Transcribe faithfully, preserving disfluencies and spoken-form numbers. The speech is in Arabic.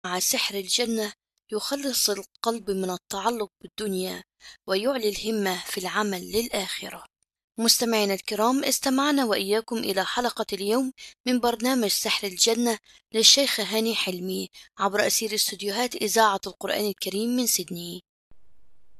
مع سحر الجنة يخلص القلب من التعلق بالدنيا ويعلي الهمة في العمل للآخرة. مستمعينا الكرام، استمعنا وإياكم إلى حلقة اليوم من برنامج سحر الجنة للشيخ هاني حلمي عبر أثير استديوهات إذاعة القرآن الكريم من سيدني.